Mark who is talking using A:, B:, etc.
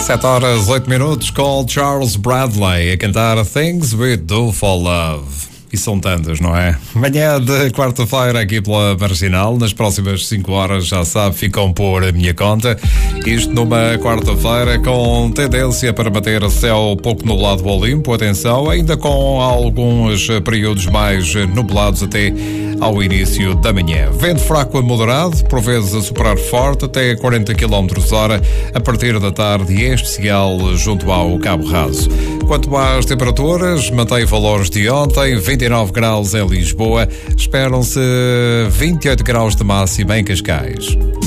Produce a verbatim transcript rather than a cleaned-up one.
A: sete horas, oito minutos, com Charles Bradley a cantar Things We Do For Love. E são tantas, não é? Manhã de quarta-feira aqui pela Marginal. Nas próximas cinco horas, já sabe, ficam por a minha conta. Isto numa quarta-feira com tendência para manter céu pouco nublado ou limpo. Atenção, ainda com alguns períodos mais nublados até ao início da manhã. Vento fraco a moderado, por vezes a soprar forte, até quarenta quilómetros hora a partir da tarde, e em especial junto ao Cabo Raso. Quanto às temperaturas, mantém valores de ontem, vinte e nove graus em Lisboa, esperam-se vinte e oito graus de máxima em Cascais.